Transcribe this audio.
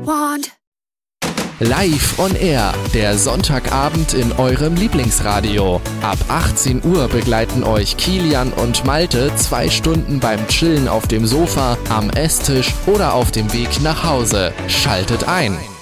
want. Live on Air, der Sonntagabend in eurem Lieblingsradio. Ab 18 Uhr begleiten euch Kilian und Malte 2 Stunden beim Chillen auf dem Sofa, am Esstisch oder auf dem Weg nach Hause. Schaltet ein!